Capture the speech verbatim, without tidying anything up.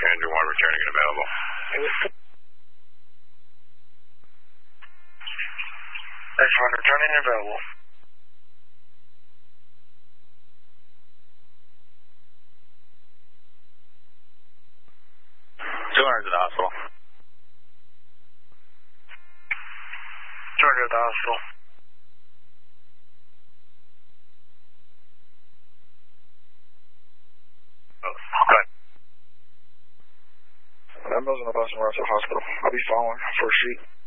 Andrew one returning and available. X one returning and available. two hundred to the hospital. two hundred at the hospital. Okay. I'm moving the bus and we're at the hospital. I'll be following first sheet.